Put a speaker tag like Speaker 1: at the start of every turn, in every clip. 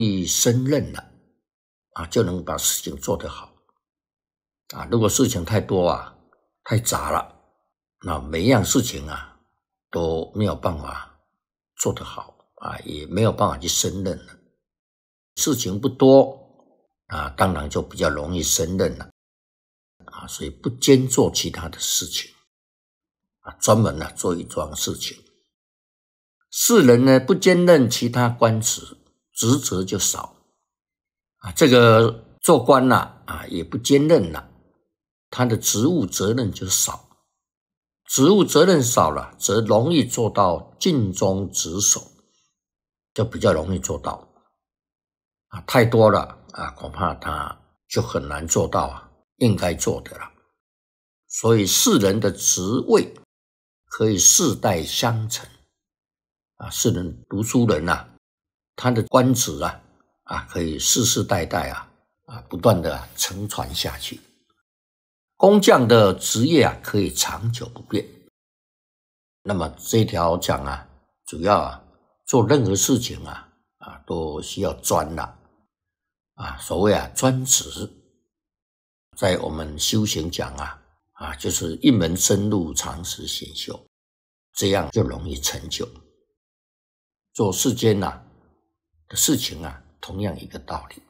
Speaker 1: 易胜任了就能把事情做得好如果事情太多太杂了，那每一样事情都没有办法做得好也没有办法去胜任了。事情不多当然就比较容易胜任了所以不兼做其他的事情专门做一桩事情。士人呢不兼任其他官职，职责就少这个做官也不兼任了，他的职务责任就少。职务责任少了，则容易做到尽忠职守，就比较容易做到太多了恐怕他就很难做到应该做的了。所以士人的职位可以世代相承士人读书人他的官职可以世世代代不断的承传下去。工匠的职业可以长久不变。那么这条讲主要做任何事情都需要专所谓专职。在我们修行讲就是一门深入，长时显修，这样就容易成就。做世间的事情同样一个道理。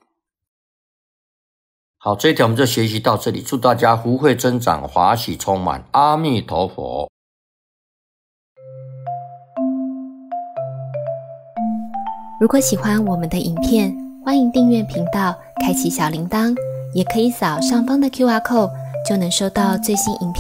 Speaker 1: 好，这一条我们就学习到这里，祝大家福慧增长，华喜充满，阿弥陀佛。
Speaker 2: 如果喜欢我们的影片，欢迎订阅频道，开启小铃铛，也可以扫上方的 QR code，就能收到最新影片